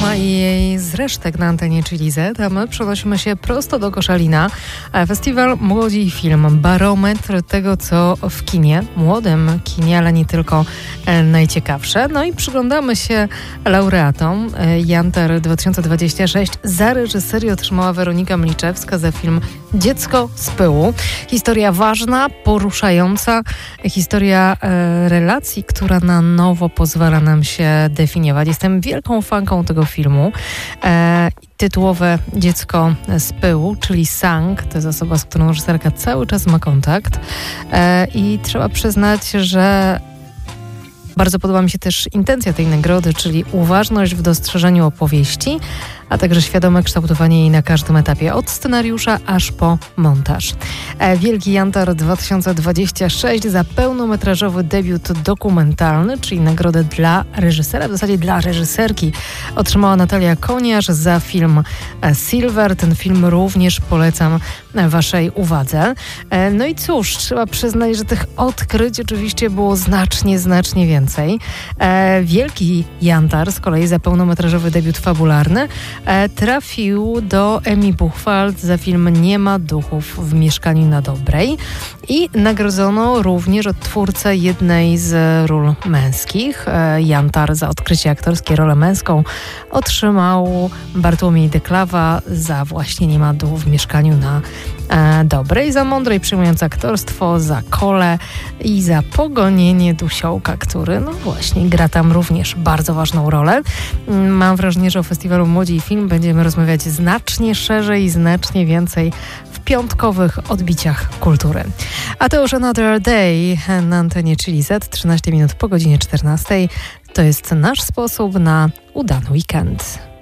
i jej zresztek na antenie Chili Z, a my przenosimy się prosto do Koszalina. Festiwal Młodzi i Film, barometr tego, co w kinie, młodym kinie, ale nie tylko, najciekawsze. No i przyglądamy się laureatom. Jantar 2026 za reżyserię otrzymała Weronika Mliczewska za film Dziecko z pyłu. Historia ważna, poruszająca, historia relacji, która na nowo pozwala nam się definiować. Jestem wielką fanką tego filmu. Tytułowe Dziecko z pyłu, czyli Sang, to jest osoba, z którą reżyserka cały czas ma kontakt. I trzeba przyznać, że bardzo podoba mi się też intencja tej nagrody, czyli uważność w dostrzeżeniu opowieści, a także świadome kształtowanie jej na każdym etapie, od scenariusza aż po montaż. Wielki Jantar 2026 za pełnometrażowy debiut dokumentalny, czyli nagrodę dla reżysera, w zasadzie dla reżyserki, otrzymała Natalia Koniarz za film Silver. Ten film również polecam waszej uwadze. No i cóż, trzeba przyznać, że tych odkryć oczywiście było znacznie więcej. Wielki Jantar z kolei za pełnometrażowy debiut fabularny trafił do Emmy Buchwald za film Nie ma duchów w mieszkaniu na Dobrej i nagrodzono również odtwórcę jednej z ról męskich. Jantar za odkrycie aktorskie, rolę męską otrzymał Bartłomiej Deklawa za właśnie Nie ma duchów w mieszkaniu na Dobrej, za mądre i przyjmujące aktorstwo, za Kole i za pogonienie Dusiołka, który no właśnie gra tam również bardzo ważną rolę. Mam wrażenie, że o festiwalu Młodzi i Film będziemy rozmawiać znacznie szerzej i znacznie więcej w piątkowych odbiciach kultury. A to już Another Day na antenie Chili Z, 13 minut po godzinie 14. To jest nasz sposób na udany weekend.